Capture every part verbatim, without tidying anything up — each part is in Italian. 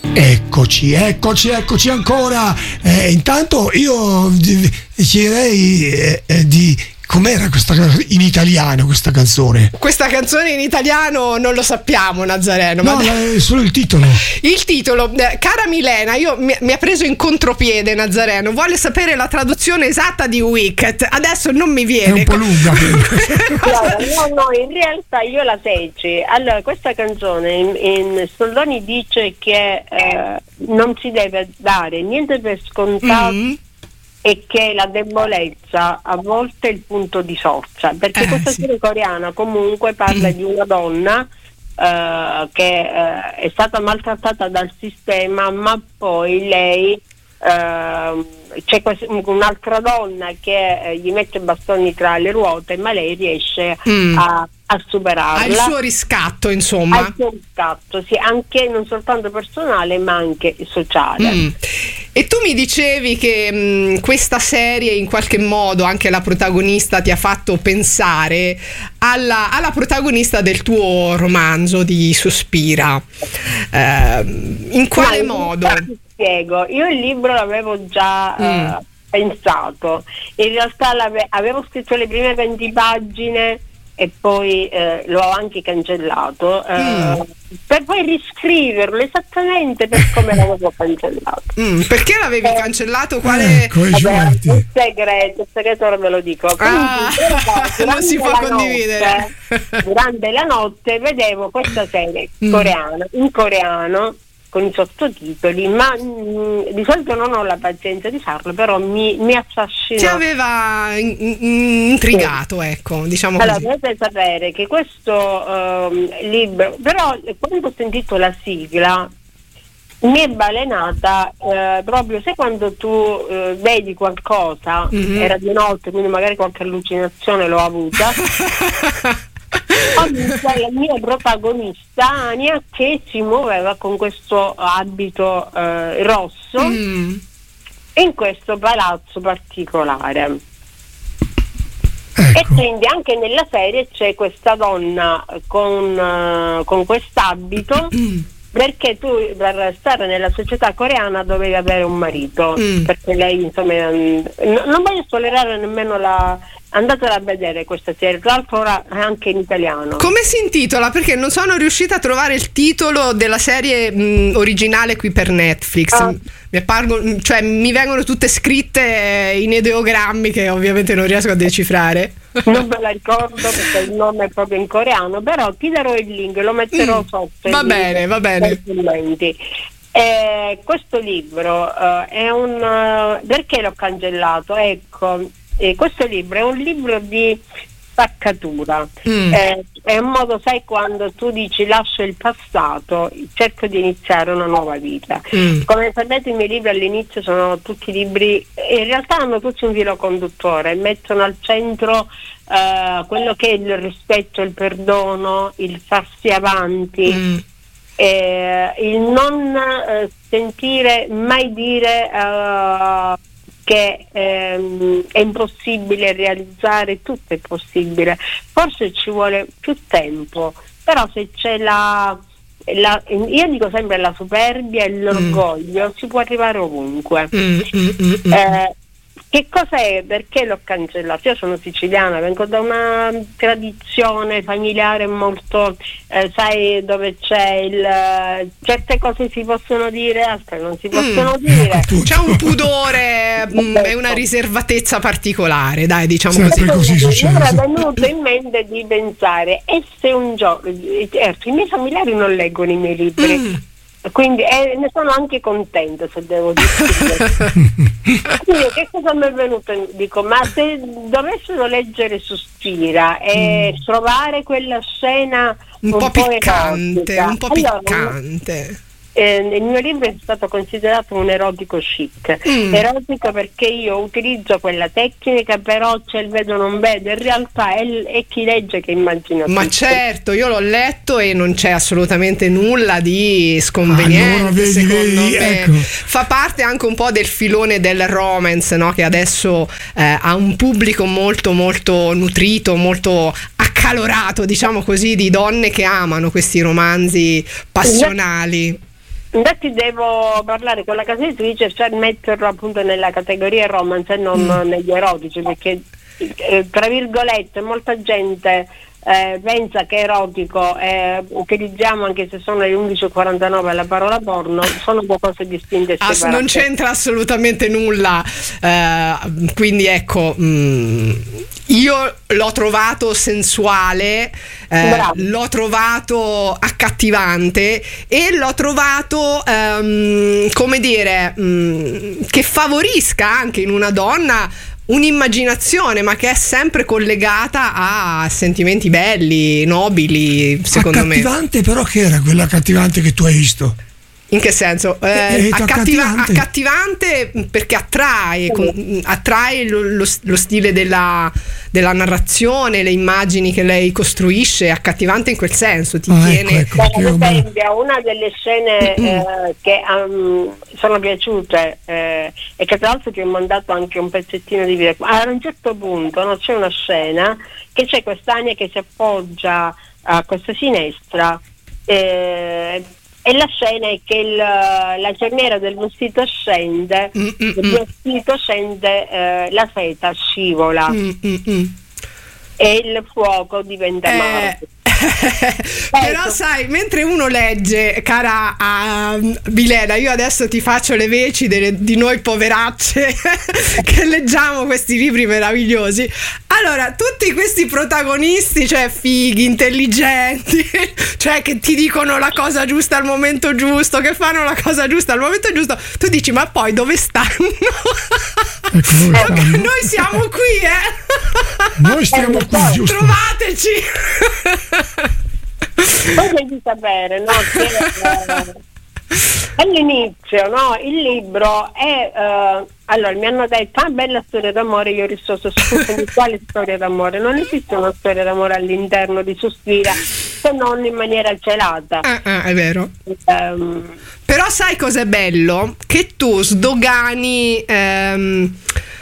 Eccoci, eccoci, eccoci ancora. Eh, intanto io direi eh, eh, di com'era questa in italiano questa canzone? Questa canzone in italiano non lo sappiamo, Nazareno. No, ma è solo il titolo. Il titolo, eh, cara Milena, io mi, mi ha preso in contropiede Nazareno. Vuole sapere la traduzione esatta di Wicked. Adesso non mi viene. È un po' lunga. Allora, no, no, in realtà io la feci. Allora, questa canzone in, in Soldoni dice che eh, non si deve dare niente per scontato. Mm-hmm. E che la debolezza a volte è il punto di forza, perché eh, questa sì. serie coreana comunque parla mm. di una donna uh, che uh, è stata maltrattata dal sistema, ma poi lei uh, c'è quest- un'altra donna che uh, gli mette bastoni tra le ruote, ma lei riesce mm. a a superarla. Ha il suo riscatto, insomma. Ha il suo riscatto, sì, anche non soltanto personale ma anche sociale. Mm. E tu mi dicevi che mh, questa serie in qualche modo, anche la protagonista, ti ha fatto pensare alla, alla protagonista del tuo romanzo di Sospira. Eh, in quale no, modo? Ti spiego, io il libro l'avevo già mm. uh, pensato, in realtà avevo scritto le prime venti pagine e poi eh, l'ho anche cancellato eh, mm. per poi riscriverlo esattamente per come l'avevo cancellato. Mm, perché l'avevi eh, cancellato? Quale? Ecco, vabbè, il segreto, il segreto ora ve lo dico. Ah, però, non si può condividere. Notte, durante la notte vedevo questa serie mm. coreana, in coreano, con i sottotitoli, ma mh, di solito non ho la pazienza di farlo, però mi, mi affascina. Ti aveva in, in, intrigato, sì. Ecco, diciamo allora, così. dovete sapere che questo uh, libro, però quando ho sentito la sigla mi è balenata uh, proprio, sai quando tu uh, vedi qualcosa, mm-hmm. era di notte, quindi magari qualche allucinazione l'ho avuta. Oggi c'è la mia protagonista Ania che si muoveva con questo abito eh, rosso mm. in questo palazzo particolare. Ecco. E quindi anche nella serie c'è questa donna con, uh, con quest'abito mm. perché tu per stare nella società coreana dovevi avere un marito mm. perché lei insomma n- non voglio spoilerare nemmeno la andatela a vedere questa serie, tra l'altro ora è anche in italiano. Come si intitola? Perché non sono riuscita a trovare il titolo della serie mh, originale qui per Netflix. Ah. Mi appargono, cioè mi vengono tutte scritte in ideogrammi che ovviamente non riesco a decifrare. Non me la ricordo perché il nome è proprio in coreano, però ti darò il link, lo metterò mm. sotto. Va bene, va bene. Eh, questo libro uh, è un uh, perché l'ho cancellato? Ecco, eh, questo libro è un libro di spaccatura. Mm. Eh, è un modo, sai, quando tu dici lascio il passato, cerco di iniziare una nuova vita. Mm. Come sapete, i miei libri all'inizio sono tutti libri, in realtà hanno tutti un filo conduttore, mettono al centro uh, quello che è il rispetto, il perdono, il farsi avanti. Mm. Eh, il non eh, sentire mai dire uh, che ehm, è impossibile realizzare, tutto è possibile, forse ci vuole più tempo, però se c'è la, la io dico sempre la superbia e l'orgoglio mm. si può arrivare ovunque. mm, mm, mm, mm. Eh, Che cos'è? Perché l'ho cancellato? Io sono siciliana, vengo da una tradizione familiare molto, eh, sai, dove c'è il certe cose si possono dire, altre non si possono mm. dire. C'è un pudore e una riservatezza particolare, dai, diciamo sempre così. così mi era venuto in mente di pensare, e se un giorno, certo, i miei familiari non leggono i miei libri. Mm. Quindi eh, ne sono anche contenta, se devo dire. Quindi che cosa mi è venuto? Dico, ma se dovessero leggere Sospira e mm. trovare quella scena un, un po' piccante, erotica, un po' allora, piccante. Eh, il mio libro è stato considerato un erotico chic. mm. Erotico perché io utilizzo quella tecnica, però c'è il vedo non vedo, in realtà è, è chi legge che immagina ma tutto. Certo, io l'ho letto e non c'è assolutamente nulla di sconveniente. Allora, vedi, secondo vedi, me ecco. Fa parte anche un po' del filone del romance, no? Che adesso eh, ha un pubblico molto molto nutrito, molto accalorato, diciamo così, di donne che amano questi romanzi passionali. infatti devo parlare con la casa editrice per metterlo appunto nella categoria romance e non mm. negli erotici, perché eh, tra virgolette molta gente eh, pensa che erotico eh, utilizziamo, anche se sono le undici e quarantanove, la parola porno, sono due cose distinte e Ass- non c'entra assolutamente nulla, uh, quindi ecco, mh, io l'ho trovato sensuale, eh, l'ho trovato accattivante e l'ho trovato um, come dire um, che favorisca anche in una donna un'immaginazione, ma che è sempre collegata a sentimenti belli, nobili, secondo me. Accattivante, però che era quella accattivante che tu hai visto? In che senso? Eh, accattiva- accattivante. accattivante perché attrae, con, attrae lo, lo, lo stile della, della narrazione, le immagini che lei costruisce, accattivante in quel senso, ti ah, tiene... Ecco, ecco, per esempio, una delle scene eh, che um, sono piaciute eh, e che tra l'altro ti ho mandato anche un pezzettino di video, a un certo punto no, c'è una scena che c'è quest'Ania che si appoggia a questa finestra eh, e la scena è che il, la cerniera del vestito scende, mm, mm, il vestito scende, eh, la seta scivola mm, mm, mm. e il fuoco diventa eh. marmo. Però sai, mentre uno legge, cara a Milena, io adesso ti faccio le veci delle, di noi poveracce che leggiamo questi libri meravigliosi. Allora, tutti questi protagonisti, cioè fighi, intelligenti, cioè che ti dicono la cosa giusta al momento giusto, che fanno la cosa giusta al momento giusto, tu dici ma poi dove stanno? Ecco, noi, stanno. Noi siamo qui, eh? Noi stiamo qui, giusto? Trovateci! Poi devi sapere, no, che eh, all'inizio, no, il libro è eh, allora mi hanno detto ah bella storia d'amore, io ho risposto scusami quale storia d'amore? Non esiste una storia d'amore all'interno di Suspira, se non in maniera celata. Ah, ah, è vero. Um, Però sai cos'è bello? Che tu sdogani ehm,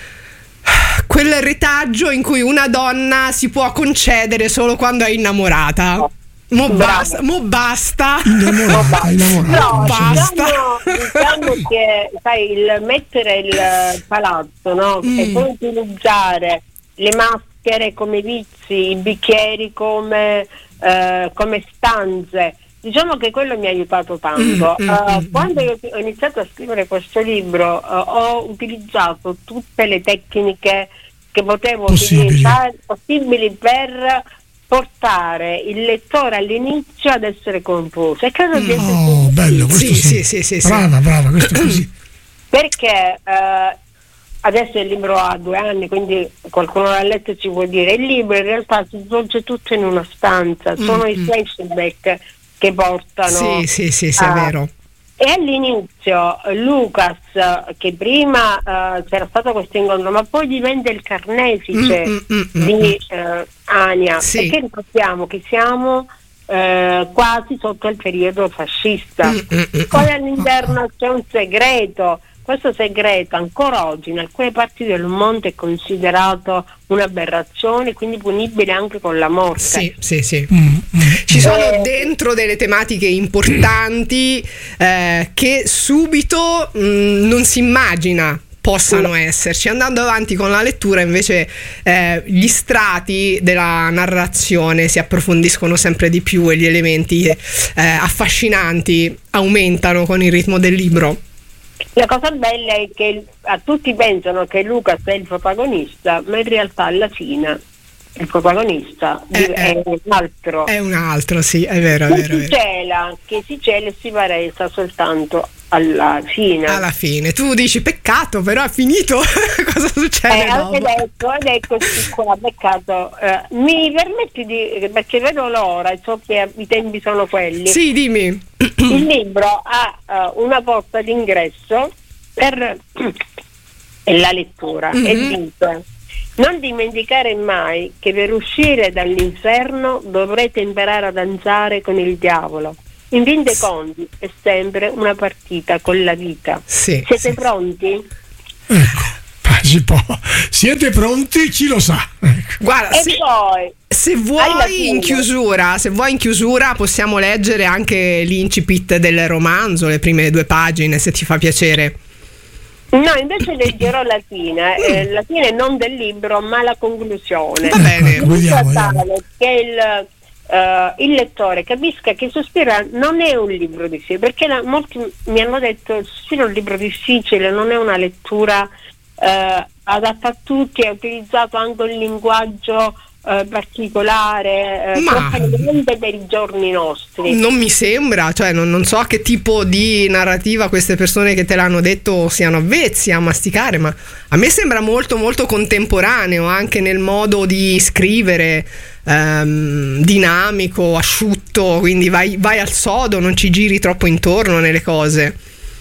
quel retaggio in cui una donna si può concedere solo quando è innamorata. No. Mo basta, mo basta. Innamorata, innamorata. No, basta. Diciamo, diciamo che sai, il mettere il palazzo, no? Mm. E poi utilizzare le maschere come vizi, i bicchieri come, eh, come stanze. Diciamo che quello mi ha aiutato tanto. Mm, mm, uh, mm, quando io ho iniziato a scrivere questo libro, uh, ho utilizzato tutte le tecniche che potevo possibili. utilizzare possibili per portare il lettore all'inizio ad essere confuso. E credo di essere oh, bello, questo sì, sì. sì, sì, sì, brava, brava, questo è così. Perché uh, adesso il libro ha due anni, quindi qualcuno l'ha letto e ci può dire. Il libro in realtà si svolge tutto in una stanza, sono mm, i flashback che portano sì sì sì, sì a, è vero. E all'inizio Lucas, che prima uh, c'era stato questo incontro, ma poi diventa il carnefice mm, mm, mm, di uh, Ania, sì. Perché ricordiamo che siamo uh, quasi sotto il periodo fascista. Mm, mm, poi all'interno mm, c'è un segreto. Questo segreto ancora oggi in alcune parti del mondo è considerato un'aberrazione, quindi punibile anche con la morte. Sì, sì, sì. Mm, mm. Ci sono eh, dentro delle tematiche importanti eh, che subito mh, non si immagina possano esserci. Andando avanti con la lettura invece eh, gli strati della narrazione si approfondiscono sempre di più e gli elementi eh, affascinanti aumentano con il ritmo del libro. La cosa bella è che a tutti pensano che Lucas è il protagonista, ma in realtà alla fine il protagonista eh, è eh, un altro. È un altro, sì, è vero, è vero. Che si cela, che si cela e si paresa soltanto alla fine. Alla fine. Tu dici peccato, però è finito. Cosa succede? Eh, ed ecco, ed ecco qua, peccato. Eh, mi permetti di, perché vedo l'ora e so che i tempi sono quelli. Sì, dimmi. Il libro ha uh, una porta d'ingresso per la lettura mm-hmm. e dice: non dimenticare mai che per uscire dall'inferno dovrete imparare a danzare con il diavolo. In fin dei conti è sempre una partita con la vita. Sì, Siete sì, pronti? Ecco, si può. Siete pronti? Chi lo sa? Ecco. Guarda, E se, poi se Hai vuoi ragione. in chiusura, se vuoi in chiusura possiamo leggere anche l'incipit del romanzo, le prime due pagine, se ti fa piacere. no, invece leggerò la fine, eh, la fine non del libro, ma la conclusione. Va bene. Ecco, vediamo, In modo vediamo. tale che il, eh, il lettore capisca che Sospira non è un libro difficile, perché la- molti mi hanno detto Sospira è un libro difficile, non è una lettura eh, adatta a tutti, è utilizzato anche un linguaggio eh, particolare, eh, Ma- troppo grande per i giorni nostri. Non mi sembra, cioè non, non so a che tipo di narrativa queste persone che te l'hanno detto siano avvezzi a masticare, ma a me sembra molto molto contemporaneo anche nel modo di scrivere, ehm, dinamico, asciutto, quindi vai, vai al sodo, non ci giri troppo intorno nelle cose.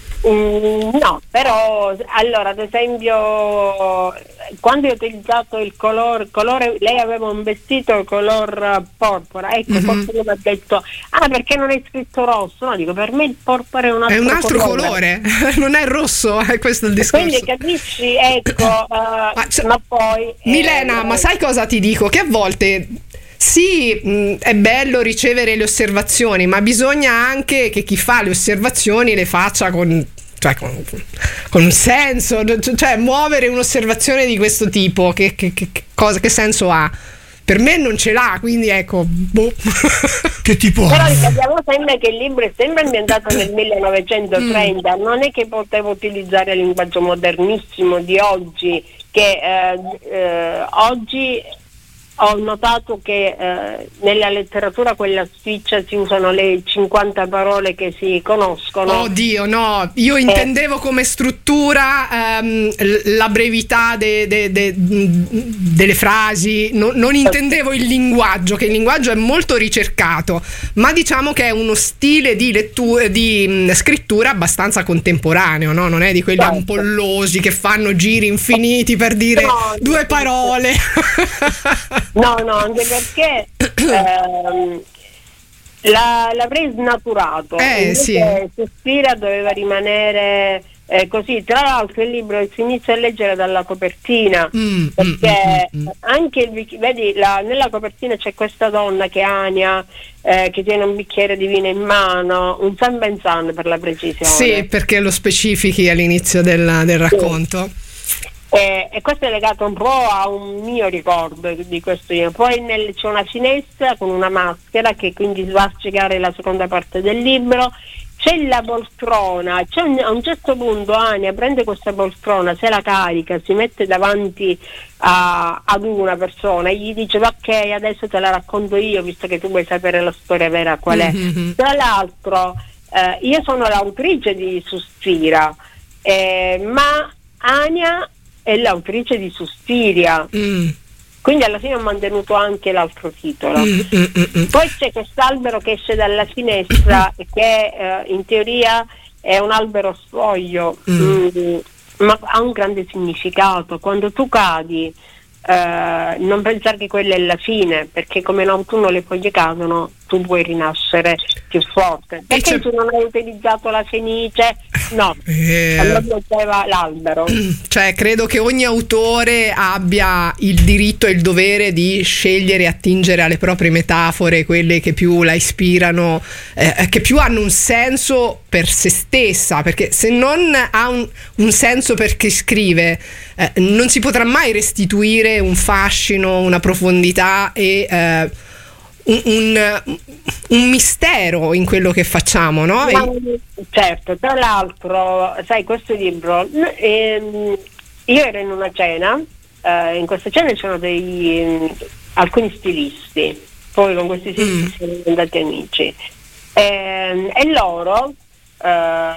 Mm, no, però allora ad esempio quando ho utilizzato il colore, colore lei aveva un vestito color eh, porpora, ecco, Mhm. qualcuno mi ha detto ah perché non hai scritto rosso? No, dico per me il porpora è un altro, È un altro colore, non è rosso, è questo il discorso. Quindi capisci, ecco, eh, Ma c'è- ma poi eh, Milena, ma sai cosa ti dico? Che a volte sì, mh, è bello ricevere le osservazioni, ma bisogna anche che chi fa le osservazioni le faccia con, cioè, con, con un senso, cioè muovere un'osservazione di questo tipo, che, che, che, che cosa, che senso ha? Per me non ce l'ha, quindi ecco, boh. Che tipo Però ha? ricordiamo sempre che il libro è sempre ambientato nel millenovecentotrenta, non è che potevo utilizzare il linguaggio modernissimo di oggi, che eh, eh, oggi ho notato che eh, nella letteratura quella spiccia si usano le cinquanta parole che si conoscono. Oddio, no, io intendevo come struttura ehm, l- la brevità de- de- de- delle frasi, no- non intendevo il linguaggio, che il linguaggio è molto ricercato, ma diciamo che è uno stile di, lettura, di mh, scrittura abbastanza contemporaneo, no? Non è di quelli Certo. ampollosi che fanno giri infiniti per dire No, due parole. No, no, anche perché ehm, la, l'avrei snaturato. Eh, Invece sì. Sospira doveva rimanere eh, così. Tra l'altro il libro si inizia a leggere dalla copertina, Mm, perché mm, mm, mm. anche il bic- vedi la- nella copertina c'è questa donna che è Ania, eh, che tiene un bicchiere di vino in mano, un San Benzan per la precisione. Sì, perché lo specifichi all'inizio del, del racconto. Eh, e questo è legato un po' a un mio ricordo di questo libro. Poi nel, c'è una finestra con una maschera che quindi va a spiegare la seconda parte del libro. C'è la poltrona, c'è un, a un certo punto Ania prende questa poltrona, se la carica, si mette davanti a, ad una persona e gli dice ok, adesso te la racconto io visto che tu vuoi sapere la storia vera qual è. Mm-hmm. Tra l'altro eh, io sono l'autrice di Sospira, eh, ma Ania è l'autrice di Suspiria, Mm. quindi alla fine ho mantenuto anche l'altro titolo. Mm, mm, mm, mm. Poi c'è quest'albero che esce dalla finestra e che eh, in teoria è un albero sfoglio, Mm. mm, ma ha un grande significato. Quando tu cadi eh, non pensare che quella è la fine, perché come in autunno le foglie cadono, tu puoi rinascere più forte. Perché c'è- tu non hai utilizzato la fenice? No, Eh. allora piaceva l'albero. Cioè, credo che ogni autore abbia il diritto e il dovere di scegliere e attingere alle proprie metafore, quelle che più la ispirano, eh, che più hanno un senso per se stessa, perché se non ha un, un senso per chi scrive, eh, non si potrà mai restituire un fascino, una profondità e eh, un, un, un mistero in quello che facciamo, no? Ma, E- certo, tra l'altro, sai, questo libro, n- ehm, io ero in una cena, eh, in questa cena c'erano dei, ehm, alcuni stilisti, poi con questi stilisti Mm. siamo diventati amici, Ehm, e loro eh,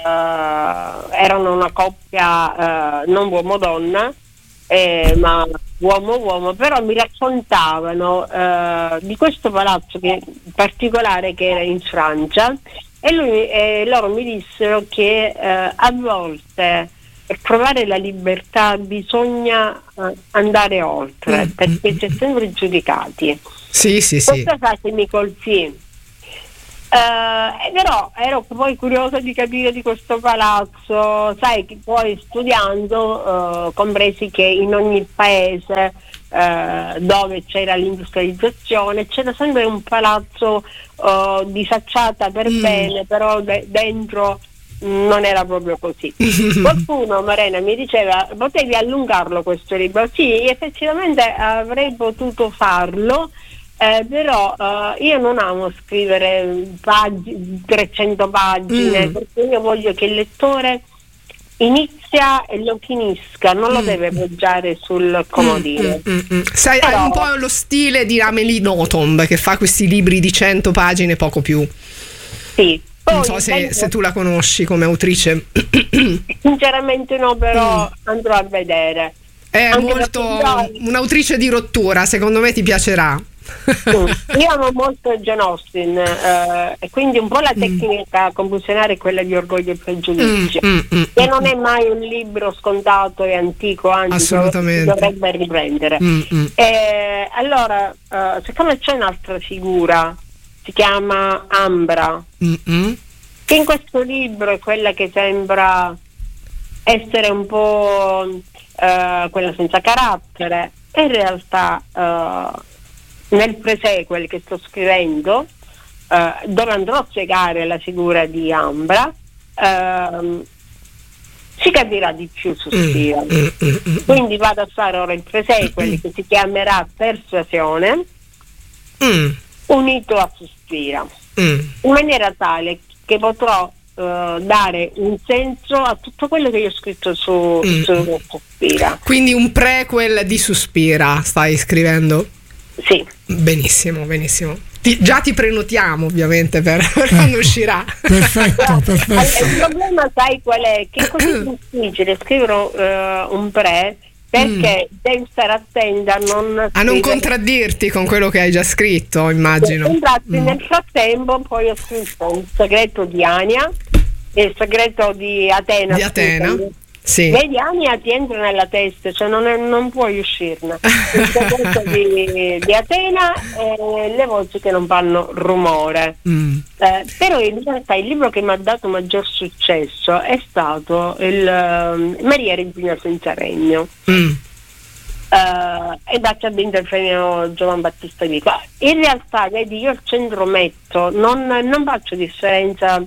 erano una coppia eh, non uomo-donna, eh, ma uomo-uomo, però mi raccontavano eh, di questo palazzo che, particolare che era in Francia, e lui, eh, loro mi dissero che eh, a volte per trovare la libertà bisogna eh, andare oltre, Mm, perché mm, c'è sempre giudicati. Sì, sì, sì. Questa frase mi colpì. Uh, però ero poi curiosa di capire di questo palazzo, sai che poi studiando uh, compresi che in ogni paese uh, dove c'era l'industrializzazione c'era sempre un palazzo uh, di facciata per mm. bene, però de- dentro non era proprio così. Qualcuno, Marena, mi diceva potevi allungarlo questo libro. Sì, effettivamente avrei potuto farlo. Eh, però uh, io non amo scrivere pag- trecento pagine mm. perché io voglio che il lettore inizia e lo finisca, non lo mm. deve poggiare sul comodino. Mm, mm, mm. Sai, però, hai un po' lo stile di Amélie Nothomb che fa questi libri di cento pagine, poco più. Sì. Poi, non so se, se tu la conosci come autrice. Sinceramente no, però mm. andrò a vedere. È anche molto un'autrice di rottura, secondo me ti piacerà. Io amo molto Jane Austen eh, e quindi un po' la tecnica mm. compulsionare è quella di Orgoglio e Pregiudizio, mm, mm, che mm, non è mai un libro scontato e antico, anzi assolutamente dovrebbe riprendere. mm, mm. E, allora eh, siccome c'è un'altra figura, si chiama Ambra, mm-hmm. che in questo libro è quella che sembra essere un po' eh, quella senza carattere, e in realtà eh, nel presequel che sto scrivendo, eh, dove andrò a spiegare la figura di Ambra, eh, si capirà di più Suspira. Mm, mm, mm, quindi vado a fare ora il presequel mm. che si chiamerà Persuasione mm. unito a Suspira, mm. in maniera tale che potrò uh, dare un senso a tutto quello che io ho scritto su, mm. su Suspira. Quindi un prequel di Suspira stai scrivendo? Sì. Benissimo, benissimo. Ti, già ti prenotiamo ovviamente per, per quando uscirà. Perfetto, perfetto. Il problema sai qual è? Che è così difficile scrivere uh, un pre, perché mm. devi stare attenta a non, a non contraddirti con quello che hai già scritto, immagino. Infatti mm. nel frattempo poi ho scritto Il segreto di Ania e Il segreto di Atena. Di Atena. Sì. Vedi, Ania ti entra nella testa, cioè non, è, non puoi uscirne. Il segreto di, di Atena e Le voci che non fanno rumore. Mm. Eh, però in realtà il libro che mi ha dato maggior successo è stato il uh, Maria Regina senza regno. Mm. Uh, e da che ha vinto il premio Giovan Battista Vico. In realtà, vedi, io al centro metto, non, non faccio differenza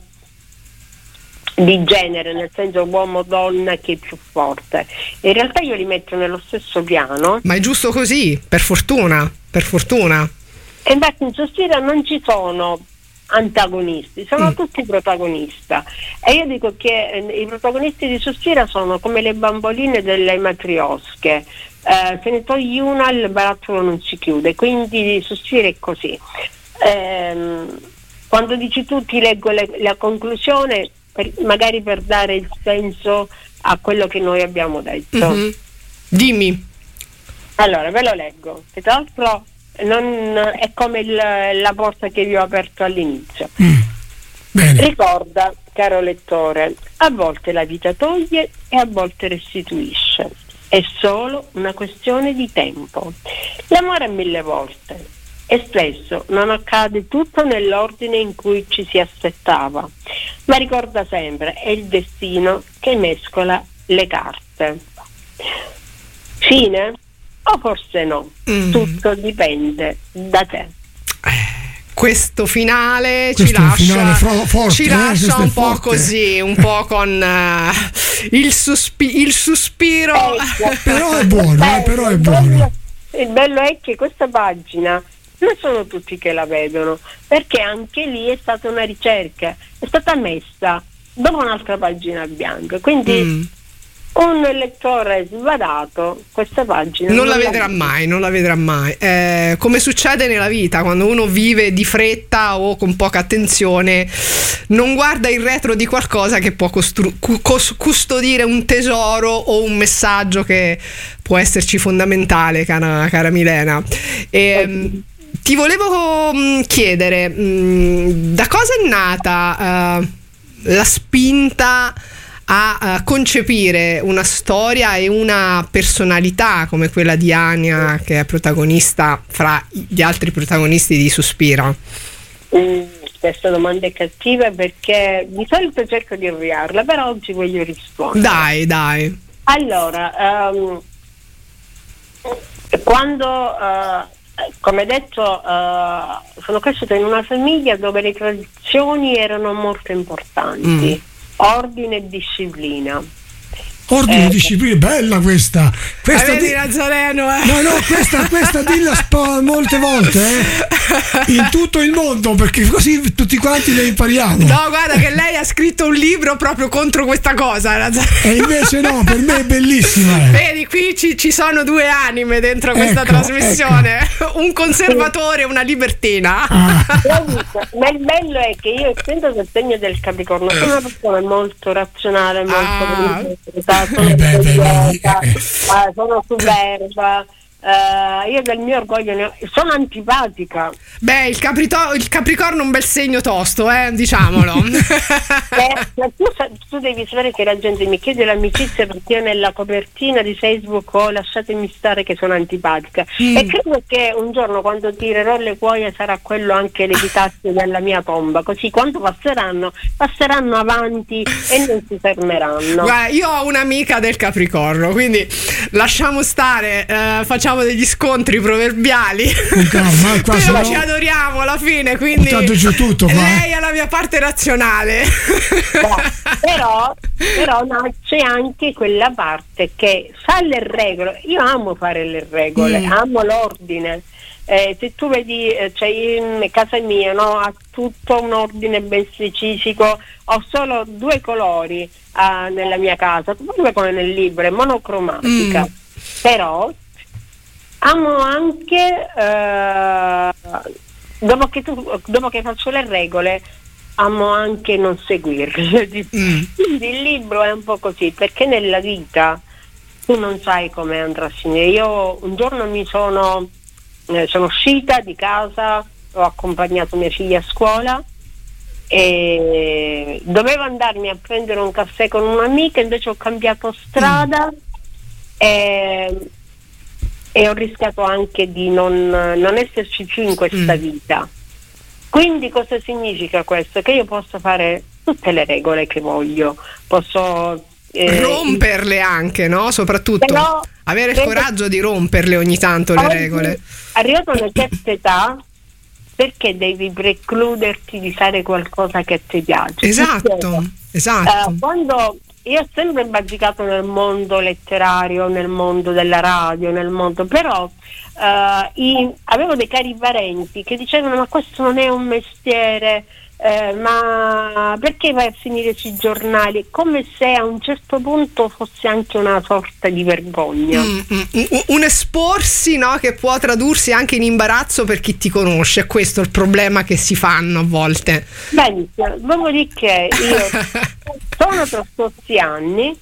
di genere, nel senso uomo-donna che è più forte. In realtà io li metto nello stesso piano. Ma è giusto così, per fortuna, per fortuna. E infatti in Suspira non ci sono antagonisti, sono mm. tutti protagonisti. E io dico che eh, i protagonisti di Suspira sono come le bamboline delle matriosche. Eh, se ne togli una il barattolo non si chiude, quindi Suspira è così. Eh, quando dici tu ti leggo le, la conclusione, per, magari per dare il senso a quello che noi abbiamo detto. Mm-hmm. Dimmi. Allora, ve lo leggo, che tra l'altro non è come il, la porta che vi ho aperto all'inizio. Mm. Bene. Ricorda, caro lettore, a volte la vita toglie e a volte restituisce. È solo una questione di tempo. L'amore mille volte e spesso non accade tutto nell'ordine in cui ci si aspettava, ma ricorda sempre, è il destino che mescola le carte. Fine? O forse no, mm. tutto dipende da te. Questo finale questo ci lascia, finale fro- forte, ci eh? lascia un po' forte. così, un po' con uh, il, suspi- il sospiro. Ecco. Però è buono, Beh, eh, però è il buono. bello, il bello è che questa pagina non sono tutti che la vedono, perché anche lì è stata una ricerca, è stata messa dopo un'altra pagina bianca, quindi mm. un lettore sbadato questa pagina non, non la vedrà mai, non la vedrà mai. Eh, come succede nella vita, quando uno vive di fretta o con poca attenzione, non guarda il retro di qualcosa che può costru- cus- custodire un tesoro o un messaggio che può esserci fondamentale, cara, cara Milena. E, ti volevo mh, chiedere mh, da cosa è nata uh, la spinta a, a concepire una storia e una personalità come quella di Ania, che è protagonista fra gli altri protagonisti di Suspira? Mm, questa domanda è cattiva perché di solito cerco di avviarla, però oggi voglio rispondere. Dai, dai. Allora, um, quando, uh, come detto, uh, sono cresciuta in una famiglia dove le tradizioni erano molto importanti, mm. ordine e disciplina. Ordine e eh, disciplina, bella questa. Questa vedi di... Nazareno, eh? No, no, questa, questa dilla spo- molte volte, eh? In tutto il mondo, perché così tutti quanti le impariamo. No, guarda che lei ha scritto un libro proprio contro questa cosa, Nazareno. E invece no, per me è bellissima. Eh. Vedi, qui ci, ci sono due anime dentro questa ecco, trasmissione, ecco. Un conservatore e una libertina. Ah. Ma il bello è che io, essendo del segno del Capricorno, sono una persona molto razionale, molto ah. sono eh beh, beh, eh. uh, sono superba, uh, io del mio orgoglio ne ho, sono antipatica. Beh, il, caprito- il Capricorno è un bel segno tosto, eh, diciamolo. eh, tu, tu devi sapere che la gente mi chiede l'amicizia perché io nella copertina di Facebook ho lasciatemi stare che sono antipatica, mm. e credo che un giorno quando tirerò le cuoia sarà quello anche l'epitafio della mia tomba, così quando passeranno passeranno avanti e non si fermeranno. Guarda, io ho un'amica del Capricorno, quindi lasciamo stare, eh, facciamo degli scontri proverbiali. Calma, qua però no... ci adoriamo alla fine, quindi tutto, lei è la mia parte razionale. Beh, però, però nasce anche quella parte che fa le regole. Io amo fare le regole, mm. amo l'ordine. Eh, se tu vedi, eh, cioè in casa mia, no, ha tutto un ordine ben specifico, ho solo due colori uh, nella mia casa, proprio come nel libro, è monocromatica, mm. però amo anche uh, dopo che tu, dopo che faccio le regole amo anche non seguirle. mm. Quindi il libro è un po' così, perché nella vita tu non sai come andrà a finire. Io un giorno mi sono Eh, sono uscita di casa, ho accompagnato mia figlia a scuola e dovevo andarmi a prendere un caffè con un'amica, invece ho cambiato strada mm. e, e ho rischiato anche di non, non esserci più in questa mm. vita. Quindi cosa significa questo? Che io posso fare tutte le regole che voglio, posso eh, romperle anche, no? Soprattutto però, avere il coraggio di romperle ogni tanto le regole. Arrivato a una certa età, perché devi precluderti di fare qualcosa che ti piace? Esatto, esatto. Uh, quando io ho sempre bagicato nel mondo letterario, nel mondo della radio, nel mondo, però uh, i, avevo dei cari parenti che dicevano: ma questo non è un mestiere, eh, ma perché vai a finire sui giornali? Come se a un certo punto fosse anche una sorta di vergogna. Mm, mm, un esporsi, no, che può tradursi anche in imbarazzo per chi ti conosce. Questo è il problema che si fanno a volte. Benissimo, dopodiché io sono trascorsi anni,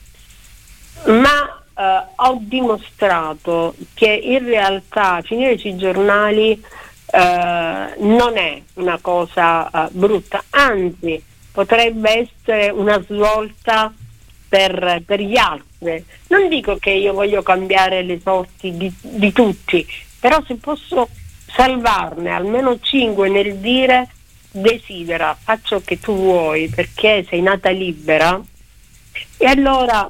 ma eh, ho dimostrato che in realtà finire sui giornali Uh, non è una cosa uh, brutta, anzi potrebbe essere una svolta per, per gli altri. Non dico che io voglio cambiare le sorti di, di tutti, però se posso salvarne almeno cinque nel dire desidera, faccio che tu vuoi perché sei nata libera, e allora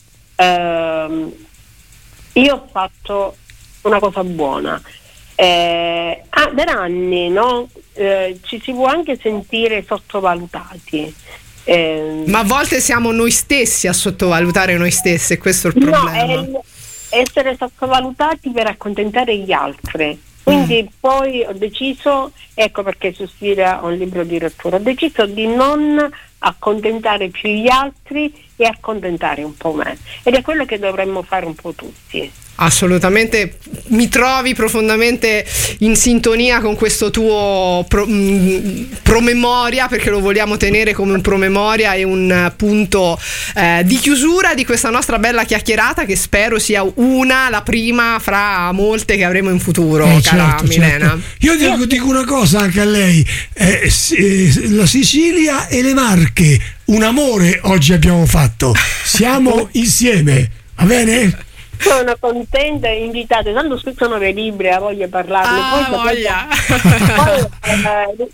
uh, io ho fatto una cosa buona. Eh, ah, per anni, no? eh, ci si può anche sentire sottovalutati, eh, ma a volte siamo noi stessi a sottovalutare noi stessi, e questo è il problema. No, è essere sottovalutati per accontentare gli altri. Quindi mm. poi ho deciso, ecco perché su Sfida ho un libro di lettura, ho deciso di non accontentare più gli altri e accontentare un po' me, ed è quello che dovremmo fare un po' tutti. Assolutamente, mi trovi profondamente in sintonia con questo tuo pro, mh, promemoria, perché lo vogliamo tenere come un promemoria e un punto eh, di chiusura di questa nostra bella chiacchierata, che spero sia una, la prima fra molte che avremo in futuro, eh, cara certo, Milena. Certo. Io dico, dico una cosa anche a lei, eh, la Sicilia e le Marche, un amore oggi abbiamo fatto, siamo insieme, va bene? Sono contenta e invitata, tanto scrivono dei libri, a voglia parlarne. Ah, poi voglia. Poi, eh,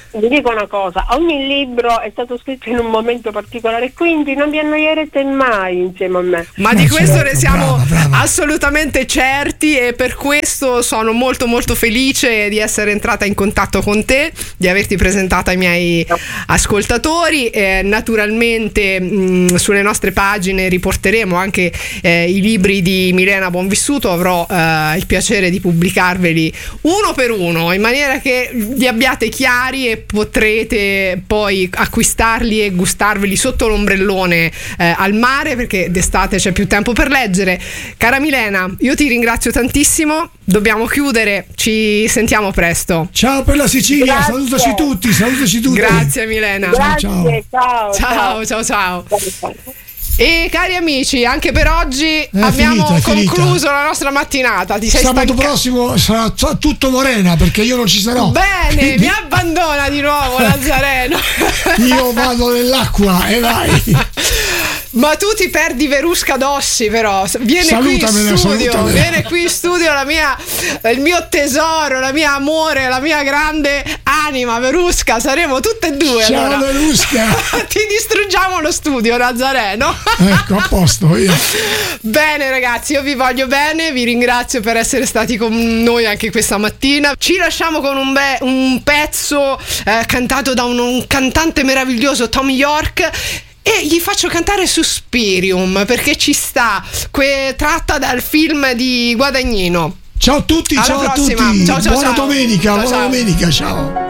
vi dico una cosa, ogni libro è stato scritto in un momento particolare, quindi non vi annoierete mai insieme a me. Ma di questo ne siamo brava, brava. assolutamente certi, e per questo sono molto molto felice di essere entrata in contatto con te, di averti presentata ai miei ascoltatori. Eh, naturalmente mh, sulle nostre pagine riporteremo anche eh, i libri di Milena Buonvissuto, avrò eh, il piacere di pubblicarveli uno per uno in maniera che li abbiate chiari e potrete poi acquistarli e gustarveli sotto l'ombrellone eh, al mare, perché d'estate c'è più tempo per leggere. Cara Milena, io ti ringrazio tantissimo, dobbiamo chiudere, ci sentiamo presto. Ciao per la Sicilia, Grazie. salutaci tutti, salutaci tutti. Grazie Milena. Grazie, ciao ciao. Ciao ciao ciao. ciao. E cari amici, anche per oggi è abbiamo finita, concluso finita. la nostra mattinata. Ti sei Sabato stanca- prossimo sarà tutto Morena, perché io non ci sarò. Bene, Quindi... mi abbandona di nuovo Nazareno. Io vado nell'acqua e vai. Ma tu ti perdi Verusca Dossi, però viene salutamela, qui in studio, salutamela. viene qui in studio la mia, il mio tesoro, la mia amore, la mia grande anima, Verusca, saremo tutte e due. Ciao allora. Verusca. Ti distruggiamo lo studio, Nazareno. Ecco, a posto io. Bene ragazzi, io vi voglio bene, vi ringrazio per essere stati con noi anche questa mattina. Ci lasciamo con un, be- un pezzo eh, cantato da un, un cantante meraviglioso, Tom York, e gli faccio cantare Suspirium perché ci sta, que- tratta dal film di Guadagnino. Ciao a tutti, Alla ciao prossima. a tutti. Ciao, ciao, buona ciao. domenica, Ciao, buona ciao. domenica, ciao.